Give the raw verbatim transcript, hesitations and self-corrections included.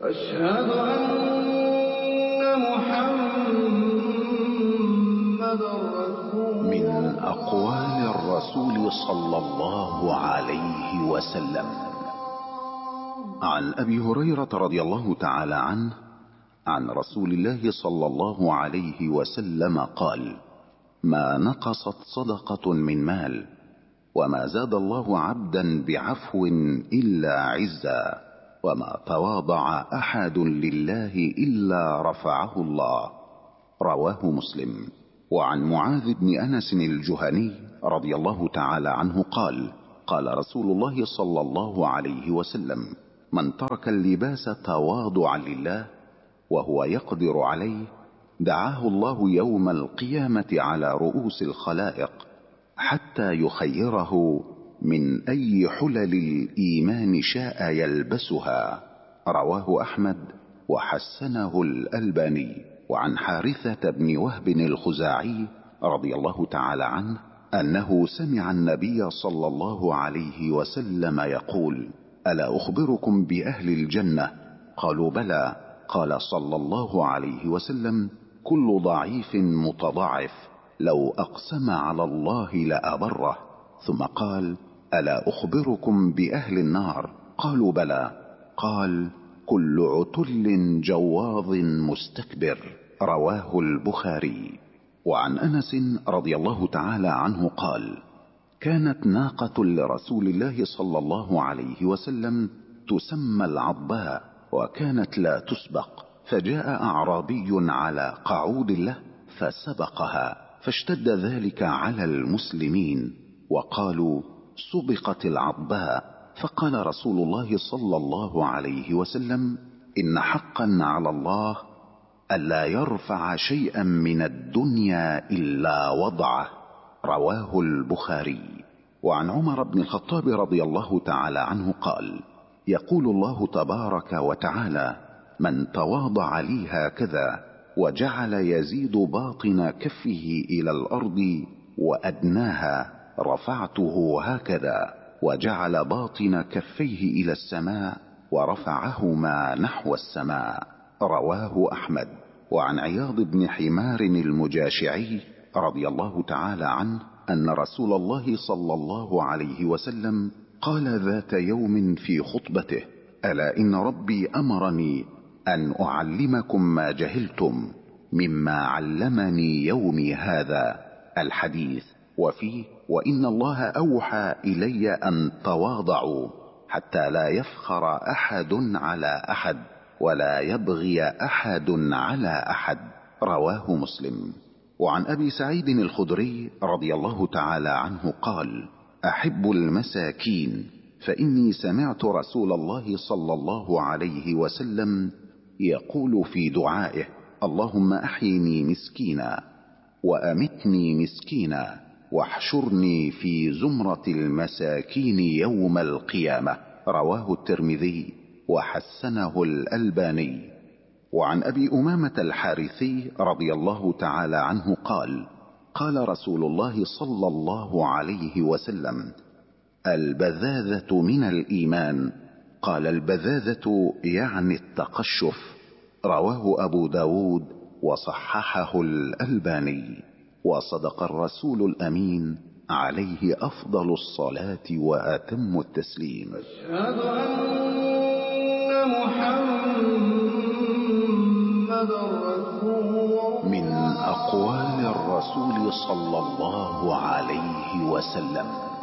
أشهد أن محمدًا رسول الله. من أقوال الرسول صلى الله عليه وسلم: عن أبي هريرة رضي الله تعالى عنه عن رسول الله صلى الله عليه وسلم قال: ما نقصت صدقة من مال، وما زاد الله عبدا بعفو إلا عزا، وما تواضع أحد لله إلا رفعه الله. رواه مسلم. وعن معاذ بن أنس الجهني رضي الله تعالى عنه قال: قال رسول الله صلى الله عليه وسلم: من ترك اللباس تواضعا لله وهو يقدر عليه دعاه الله يوم القيامة على رؤوس الخلائق حتى يخيره من أي حلل الإيمان شاء يلبسها. رواه أحمد وحسنه الألباني. وعن حارثة بن وهب الخزاعي رضي الله تعالى عنه أنه سمع النبي صلى الله عليه وسلم يقول: ألا أخبركم بأهل الجنة؟ قالوا: بلى. قال صلى الله عليه وسلم: كل ضعيف متضاعف لو أقسم على الله لأبره. ثم قال: ألا أخبركم بأهل النار؟ قالوا: بلى. قال: كل عتل جواظ مستكبر. رواه البخاري. وعن أنس رضي الله تعالى عنه قال: كانت ناقة لرسول الله صلى الله عليه وسلم تسمى العضباء، وكانت لا تسبق، فجاء أعرابي على قعود له فسبقها، فاشتد ذلك على المسلمين وقالوا: سبقت العضباء. فقال رسول الله صلى الله عليه وسلم: إن حقا على الله ألا يرفع شيئا من الدنيا إلا وضعه. رواه البخاري. وعن عمر بن الخطاب رضي الله تعالى عنه قال: يقول الله تبارك وتعالى: من تواضع لي هكذا وجعل يزيد باطن كفه إلى الأرض وأدناها رفعته هكذا، وجعل باطن كفيه إلى السماء ورفعهما نحو السماء. رواه أحمد. وعن عياض بن حمار المجاشعي رضي الله تعالى عنه أن رسول الله صلى الله عليه وسلم قال ذات يوم في خطبته: ألا إن ربي أمرني أن أعلمكم ما جهلتم مما علمني يومي هذا. الحديث. وفيه: وإن الله أوحى إلي أن تواضعوا حتى لا يفخر أحد على أحد ولا يبغي أحد على أحد. رواه مسلم. وعن أبي سعيد الخدري رضي الله تعالى عنه قال: أحب المساكين، فإني سمعت رسول الله صلى الله عليه وسلم يقول في دعائه: اللهم أحيني مسكينا وأمتني مسكينا واحشرني في زمرة المساكين يوم القيامة. رواه الترمذي وحسنه الألباني. وعن أبي أمامة الحارثي رضي الله تعالى عنه قال: قال رسول الله صلى الله عليه وسلم: البذاذة من الإيمان. قال: البذاذة يعني التقشف. رواه أبو داود وصححه الألباني. وصدق الرسول الأمين عليه أفضل الصلاة وأتم التسليم. أشهد أن محمدًا رسول الله. من أقوال الرسول صلى الله عليه وسلم: